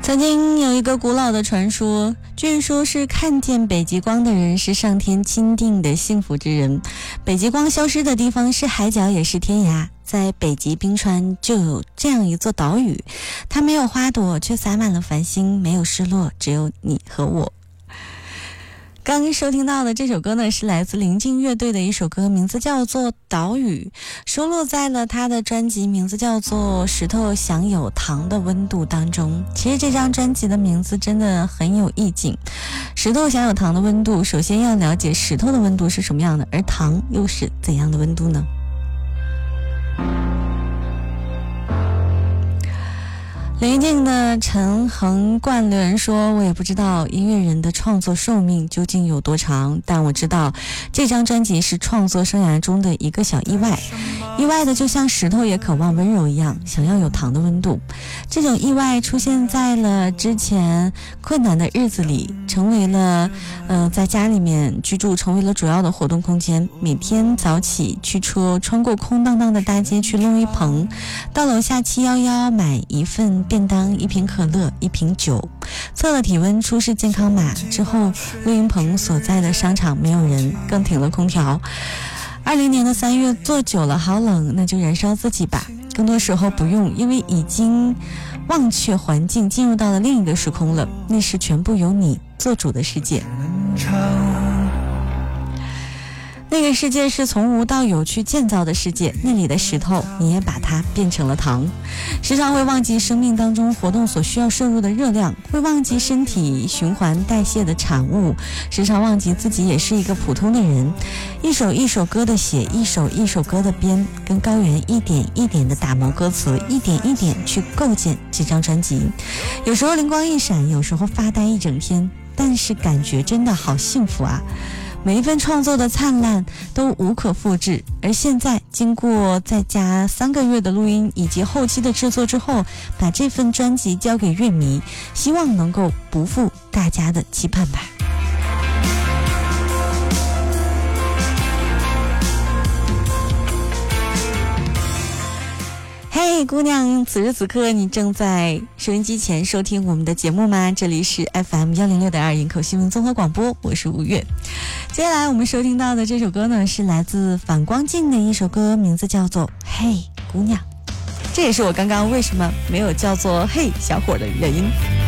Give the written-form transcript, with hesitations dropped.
曾经有一个古老的传说，据说是看见北极光的人是上天钦定的幸福之人。北极光消失的地方是海角也是天涯，在北极冰川就有这样一座岛屿，它没有花朵，却洒满了繁星，没有失落，只有你和我。刚收听到的这首歌呢，是来自林静乐队的一首歌，名字叫做《岛屿》，收录在了他的专辑名字叫做《石头享有糖的温度》当中。其实这张专辑的名字真的很有意境。石头享有糖的温度，首先要了解石头的温度是什么样的，而糖又是怎样的温度呢？林静的陈恒冠留言说，我也不知道音乐人的创作寿命究竟有多长，但我知道这张专辑是创作生涯中的一个小意外，意外的就像石头也渴望温柔一样，想要有糖的温度。这种意外出现在了之前困难的日子里，成为了在家里面居住成为了主要的活动空间，每天早起驱车穿过空荡荡的大街去录音棚，到楼下711买一份便当，一瓶可乐，一瓶酒，测了体温，出示健康码之后，录音棚所在的商场没有人，更停了空调。20年的3月，坐久了好冷，那就燃烧自己吧。更多时候不用，因为已经忘却环境，进入到了另一个时空了，那是全部由你做主的世界。那个世界是从无到有去建造的世界，那里的石头你也把它变成了糖。时常会忘记生命当中活动所需要摄入的热量，会忘记身体循环代谢的产物，时常忘记自己也是一个普通的人。一首一首歌的写，一首一首歌的编，跟高原一点一点的打磨歌词，一点一点去构建这张专辑。有时候灵光一闪，有时候发呆一整天，但是感觉真的好幸福啊。每一份创作的灿烂都无可复制，而现在经过再加3个月的录音以及后期的制作之后，把这份专辑交给乐迷，希望能够不负大家的期盼吧。嘿，姑娘，此时此刻你正在收音机前收听我们的节目吗？这里是 FM106.2 营口新闻综合广播，我是吴越。接下来我们收听到的这首歌呢，是来自反光镜的一首歌，名字叫做《嘿，姑娘》。这也是我刚刚为什么没有叫做《嘿，小伙》的原因。